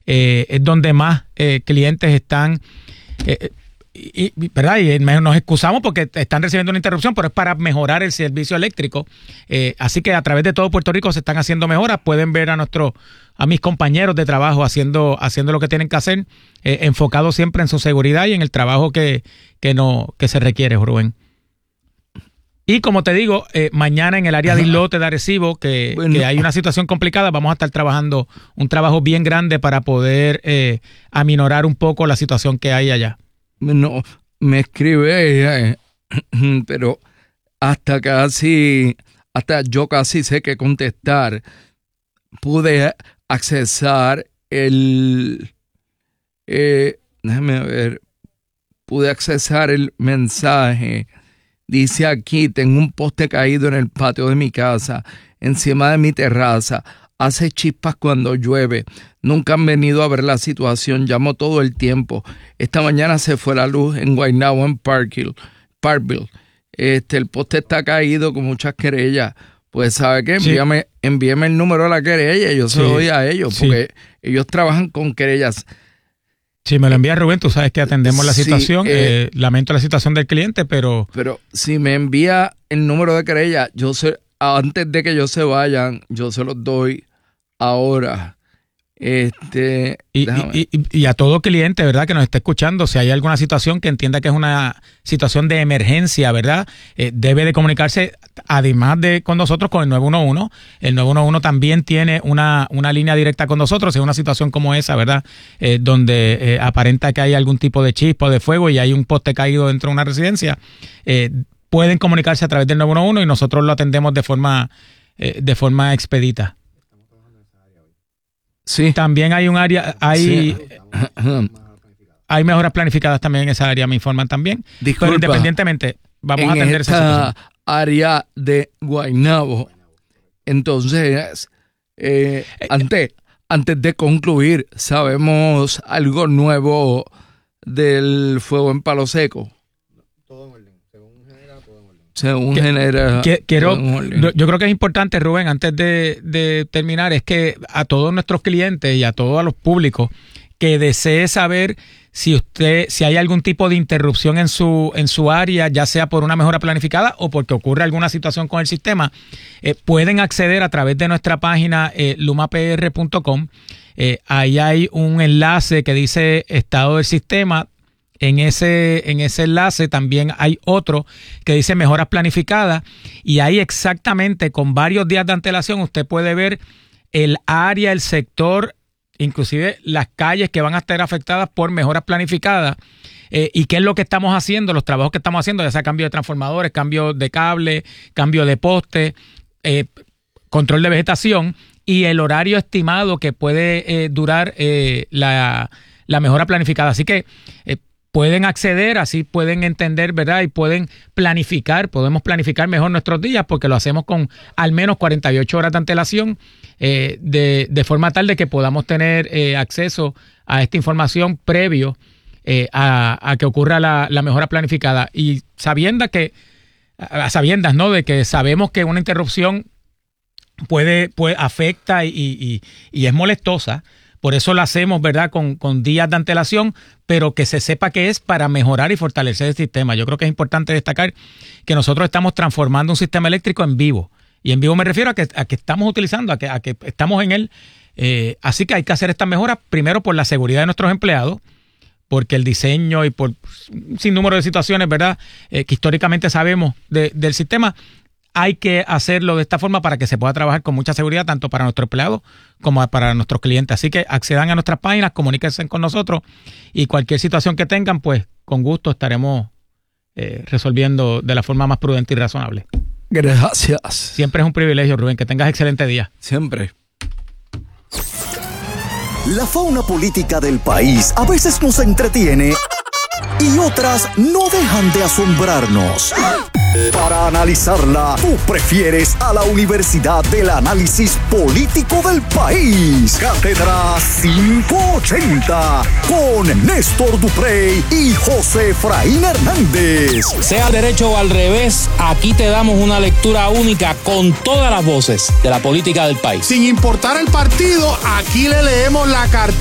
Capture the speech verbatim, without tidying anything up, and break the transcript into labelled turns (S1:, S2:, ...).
S1: eh, es donde más eh, clientes están... Eh, Y, y, ¿verdad? Y nos excusamos porque están recibiendo una interrupción, pero es para mejorar el servicio eléctrico. Eh, así que a través de todo Puerto Rico se están haciendo mejoras. Pueden ver a nuestros, a mis compañeros de trabajo haciendo, haciendo lo que tienen que hacer, eh, enfocados siempre en su seguridad y en el trabajo que, que, no, que se requiere, Rubén. Y como te digo, eh, mañana en el área de islote de Arecibo, que, bueno. que hay una situación complicada, vamos a estar trabajando un trabajo bien grande para poder eh, aminorar un poco la situación que hay allá.
S2: No, me escribe ella, eh, pero hasta casi, hasta yo casi sé que contestar, pude accesar el, eh, déjame ver, pude accesar el mensaje. Dice aquí, tengo un poste caído en el patio de mi casa, encima de mi terraza. Hace chispas cuando llueve. Nunca han venido a ver la situación. Llamo todo el tiempo. Esta mañana se fue la luz en Guaynabo, en Parkville. Parkville. Este, el poste está caído con muchas querellas. Pues, ¿sabe qué?
S1: Sí.
S2: Envíame, envíame el número de la querella y yo se
S1: sí.
S2: lo doy a ellos,
S1: sí.
S2: porque ellos trabajan con querellas.
S1: Si me lo envía Rubén, tú sabes que atendemos la
S2: sí,
S1: situación.
S2: Eh,
S1: eh, lamento la situación del cliente, pero...
S2: Pero si me envía el número de querella, yo se, antes de que ellos se vayan, yo se los doy ahora. Este
S1: y, y, y, y a todo cliente, ¿verdad?, que nos esté escuchando, si hay alguna situación que entienda que es una situación de emergencia, ¿verdad?, eh, debe de comunicarse, además de con nosotros, con el nueve uno uno. El nueve uno uno también tiene una, una línea directa con nosotros. Si es una situación como esa, ¿verdad?, eh, donde eh, aparenta que hay algún tipo de chispa o de fuego y hay un poste caído dentro de una residencia, eh, pueden comunicarse a través del nueve uno uno y nosotros lo atendemos de forma, eh, de forma expedita.
S2: Sí.
S1: También hay un área, hay,
S2: sí.
S1: hay mejoras planificadas también en esa área, me informan también.
S2: Disculpa,
S1: pero independientemente, vamos
S2: en
S1: a atender
S2: esta
S1: esa situación.
S2: área de Guaynabo. Entonces, eh, antes, antes de concluir, ¿sabemos algo nuevo del fuego en Palo Seco?
S3: Todo en orden. Según genera, todo en orden.
S2: Según
S1: que,
S2: genera...
S1: Que, quiero, yo creo que es importante, Rubén, antes de, de terminar, es que a todos nuestros clientes y a todos los públicos que desee saber si usted, si hay algún tipo de interrupción en su, en su área, ya sea por una mejora planificada o porque ocurre alguna situación con el sistema, eh, pueden acceder a través de nuestra página eh, luma p r punto com. Eh, ahí hay un enlace que dice estado del sistema. En ese, en ese enlace también hay otro que dice mejoras planificadas y ahí exactamente con varios días de antelación usted puede ver el área, el sector, inclusive las calles que van a estar afectadas por mejoras planificadas eh, y qué es lo que estamos haciendo, los trabajos que estamos haciendo, ya sea cambio de transformadores, cambio de cable, cambio de poste, eh, control de vegetación y el horario estimado que puede eh, durar eh, la, la mejora planificada. Así que eh, pueden acceder, así pueden entender, ¿verdad? Y pueden planificar, podemos planificar mejor nuestros días porque lo hacemos con al menos cuarenta y ocho horas de antelación, eh, de, de forma tal de que podamos tener eh, acceso a esta información previo eh, a, a que ocurra la, la mejora planificada. Y sabiendo que, a sabiendas, ¿no?, de que sabemos que una interrupción puede, puede afecta y, y, y es molestosa. Por eso lo hacemos, ¿verdad?, con, con días de antelación, pero que se sepa que es para mejorar y fortalecer el sistema. Yo creo que es importante destacar que nosotros estamos transformando un sistema eléctrico en vivo. Y en vivo me refiero a que, a que estamos utilizando, a que, a que estamos en él. Eh, así que hay que hacer estas mejoras, primero por la seguridad de nuestros empleados, porque el diseño y por un sinnúmero de situaciones, ¿verdad?, eh, que históricamente sabemos de, del sistema, hay que hacerlo de esta forma para que se pueda trabajar con mucha seguridad, tanto para nuestros empleados como para nuestros clientes. Así que accedan a nuestras páginas, comuníquense con nosotros y cualquier situación que tengan, pues con gusto estaremos eh, resolviendo de la forma más prudente y razonable.
S2: Gracias.
S1: Siempre es un privilegio, Rubén. Que tengas excelente día.
S2: Siempre.
S4: La fauna política del país a veces nos entretiene y otras no dejan de asombrarnos. Para analizarla, tú prefieres a la Universidad del Análisis Político del País. Cátedra quinientos ochenta con Néstor Duprey y José Efraín Hernández.
S5: Sea al derecho o al revés, aquí te damos una lectura única con todas las voces de la política del país.
S6: Sin importar el partido, aquí le leemos la carta.